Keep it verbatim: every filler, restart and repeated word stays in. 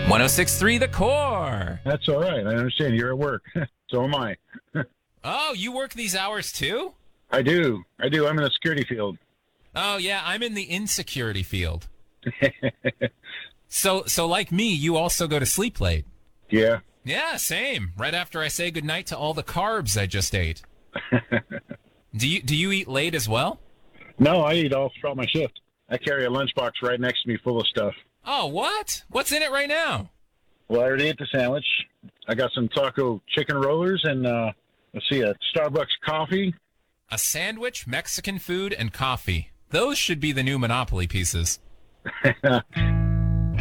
one oh six point three The Core. That's all right. I understand. You're at work. So am I. Oh, you work these hours too? I do. I do. I'm in the security field. Oh, yeah, I'm in the insecurity field. so, so like me, you also go to sleep late. Yeah. Yeah, same. Right after I say goodnight to all the carbs I just ate. do you do you eat late as well? No, I eat all throughout my shift. I carry a lunchbox right next to me full of stuff. Oh, what? What's in it right now? Well, I already ate the sandwich. I got some taco chicken rollers and, uh, let's see, a Starbucks coffee. A sandwich, Mexican food, and coffee. Those should be the new Monopoly pieces.